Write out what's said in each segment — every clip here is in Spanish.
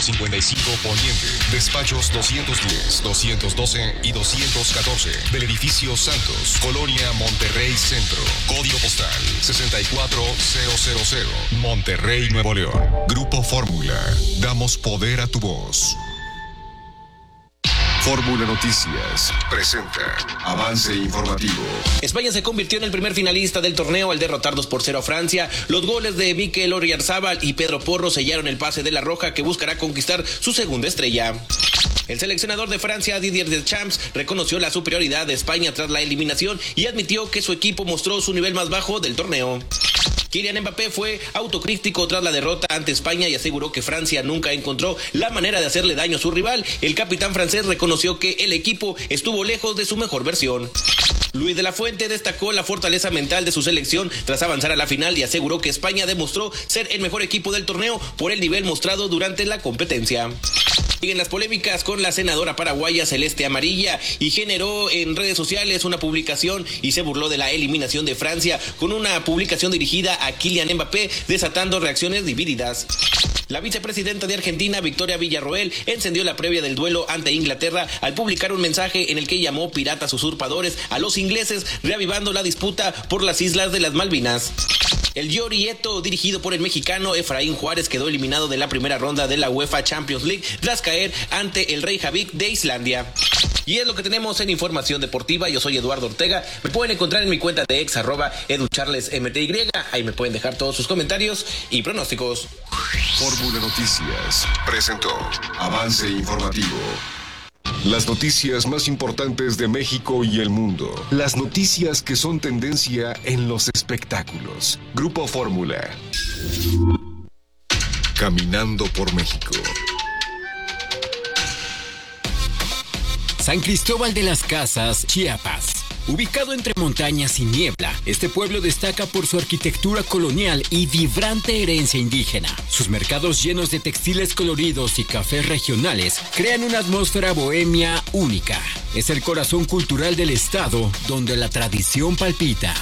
155 Poniente. Despachos 210, 212 y 214 del edificio Santos, Colonia Monterrey Centro. Código postal 64000. Monterrey, Nuevo León. Grupo Fórmula. Damos poder a tu voz. Fórmula Noticias presenta avance informativo. España se convirtió en el primer finalista del torneo al derrotar 2-0 a Francia. Los goles de Mikel Oyarzabal y Pedro Porro sellaron el pase de la Roja, que buscará conquistar su segunda estrella. El seleccionador de Francia, Didier Deschamps, reconoció la superioridad de España tras la eliminación y admitió que su equipo mostró su nivel más bajo del torneo. Kylian Mbappé fue autocrítico tras la derrota ante España y aseguró que Francia nunca encontró la manera de hacerle daño a su rival. El capitán francés reconoció que el equipo estuvo lejos de su mejor versión. Luis de la Fuente destacó la fortaleza mental de su selección tras avanzar a la final y aseguró que España demostró ser el mejor equipo del torneo por el nivel mostrado durante la competencia. Siguen las polémicas con la senadora paraguaya Celeste Amarilla y generó en redes sociales una publicación y se burló de la eliminación de Francia con una publicación dirigida a Kylian Mbappé, desatando reacciones divididas. La vicepresidenta de Argentina, Victoria Villarroel, encendió la previa del duelo ante Inglaterra al publicar un mensaje en el que llamó piratas usurpadores a los ingleses, reavivando la disputa por las islas de las Malvinas. El Llorieto, dirigido por el mexicano Efraín Juárez, quedó eliminado de la primera ronda de la UEFA Champions League tras caer ante el Reykjavik de Islandia. Y es lo que tenemos en información deportiva. Yo soy Eduardo Ortega. Me pueden encontrar en mi cuenta de ex @educharlesmty. Ahí me pueden dejar todos sus comentarios y pronósticos. Fórmula Noticias presentó avance informativo. Las noticias más importantes de México y el mundo. Las noticias que son tendencia en los espectáculos. Grupo Fórmula. Caminando por México. San Cristóbal de las Casas, Chiapas. Ubicado entre montañas y niebla, este pueblo destaca por su arquitectura colonial y vibrante herencia indígena. Sus mercados llenos de textiles coloridos y cafés regionales crean una atmósfera bohemia única. Es el corazón cultural del estado, donde la tradición palpita.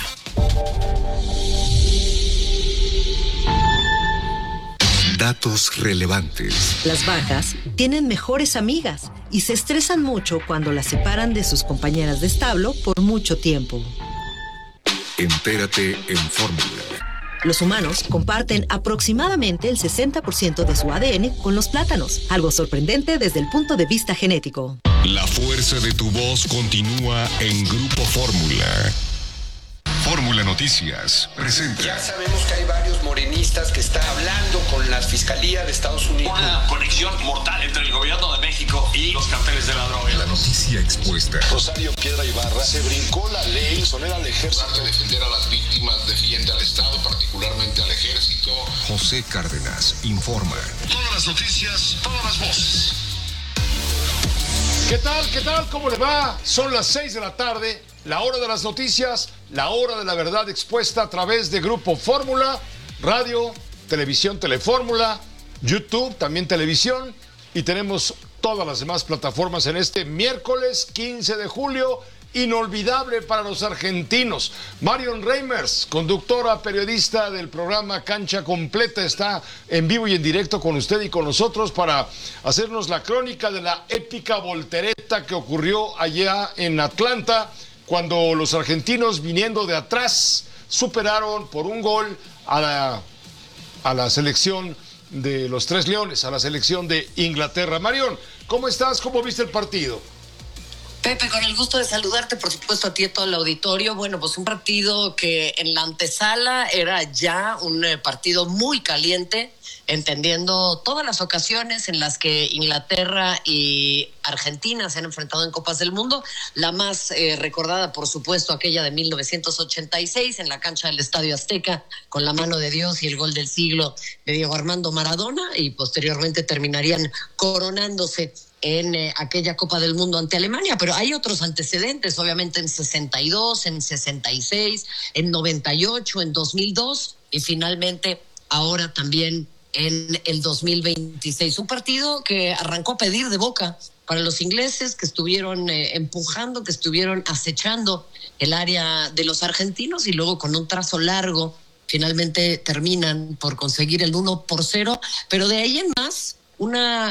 Datos relevantes. Las vacas tienen mejores amigas y se estresan mucho cuando las separan de sus compañeras de establo por mucho tiempo. Entérate en Fórmula. Los humanos comparten aproximadamente el 60% de su ADN con los plátanos, algo sorprendente desde el punto de vista genético. La fuerza de tu voz continúa en Grupo Fórmula. Fórmula Noticias presenta. Ya sabemos que hay varios morenistas que están hablando con la Fiscalía de Estados Unidos. Una conexión mortal entre el gobierno de México y los carteles de la droga. La noticia expuesta. Rosario Piedra Ibarra se brincó la ley, exonera al ejército. De defender a las víctimas, defiende al Estado, particularmente al ejército. José Cárdenas informa. Todas las noticias, todas las voces. ¿Qué tal? ¿Qué tal? ¿Cómo le va? Son las 6 de la tarde, la hora de las noticias, la hora de la verdad expuesta a través de Grupo Fórmula, radio, televisión Telefórmula, YouTube, también televisión, y tenemos todas las demás plataformas en este miércoles 15 de julio, inolvidable para los argentinos. Marion Reimers, conductora, periodista del programa Cancha Completa, está en vivo y en directo con usted y con nosotros para hacernos la crónica de la épica voltereta que ocurrió allá en Atlanta, cuando los argentinos, viniendo de atrás, superaron por un gol a la selección de los Tres Leones, a la selección de Inglaterra. Marion, ¿cómo estás? ¿Cómo viste el partido? Pepe, con el gusto de saludarte, por supuesto, a ti y a todo el auditorio. Bueno, pues un partido que en la antesala era ya un partido muy caliente, entendiendo todas las ocasiones en las que Inglaterra y Argentina se han enfrentado en Copas del Mundo. La más recordada, por supuesto, aquella de 1986 en la cancha del Estadio Azteca, con la mano de Dios y el gol del siglo de Diego Armando Maradona, y posteriormente terminarían coronándose en aquella Copa del Mundo ante Alemania, pero hay otros antecedentes, obviamente en 62, en 66, en 98, en 2002 y finalmente ahora también en el 2026. Un partido que arrancó a pedir de boca para los ingleses, que estuvieron empujando, que estuvieron acechando el área de los argentinos, y luego con un trazo largo finalmente terminan por conseguir el 1-0, pero de ahí en más una